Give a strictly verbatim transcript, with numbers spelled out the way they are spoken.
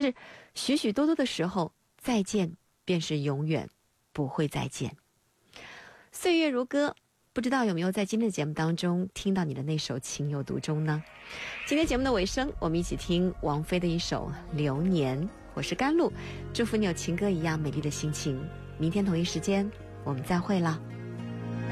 是许许多多的时候，再见便是永远不会再见。岁月如歌，不知道有没有在今天的节目当中听到你的那首情有独钟呢？今天节目的尾声，我们一起听王菲的一首《流年》。我是甘露，祝福你有情歌一样美丽的心情。明天同一时间我们再会了。